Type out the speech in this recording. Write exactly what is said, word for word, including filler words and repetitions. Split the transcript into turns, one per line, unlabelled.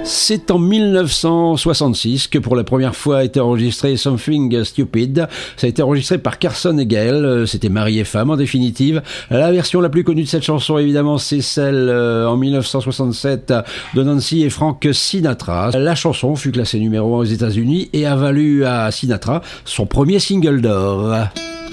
C'est en mille neuf cent soixante-six que pour la première fois a été enregistré Something Stupid. Ça a été enregistré par Carson et Gail. C'était mari et femme en définitive. La version la plus connue de cette chanson, évidemment, c'est celle euh, en mille neuf cent soixante-sept de Nancy et Frank Sinatra. La chanson fut classée numéro un aux États-Unis et a valu à Sinatra son premier single d'or.